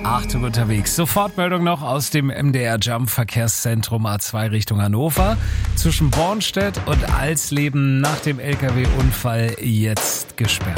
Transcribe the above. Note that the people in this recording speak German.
Achtung unterwegs. Sofortmeldung noch aus dem MDR Jump Verkehrszentrum A2 Richtung Hannover. Zwischen Bornstedt und Alsleben nach dem LKW-Unfall jetzt gesperrt.